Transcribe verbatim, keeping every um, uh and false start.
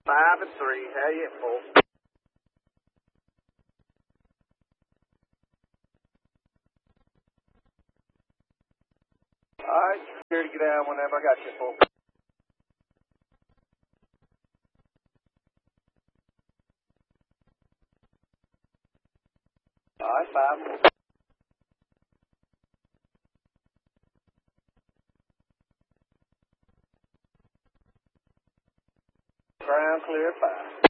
Five and three. How you at full? All right, security, get down whenever I got you full. All right, five and four. Ground clear, five.